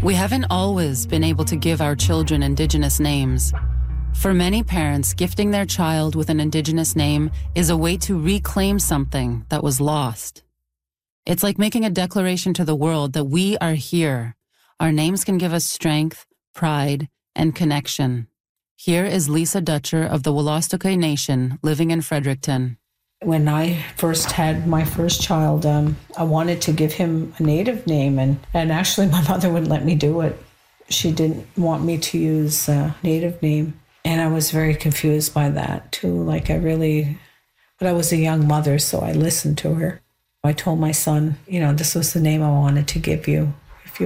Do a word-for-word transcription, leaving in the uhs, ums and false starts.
We haven't always been able to give our children Indigenous names. For many parents, gifting their child with an Indigenous name is a way to reclaim something that was lost. It's like making a declaration to the world that we are here. Our names can give us strength, pride, and connection. Here is Lisa Dutcher of the Wolastoqey Nation living in Fredericton. When I first had my first child, um, I wanted to give him a native name, and, and actually my mother wouldn't let me do it. She didn't want me to use a native name, and I was very confused by that too. Like I really, but I was a young mother, so I listened to her. I told my son, you know, this was the name I wanted to give you.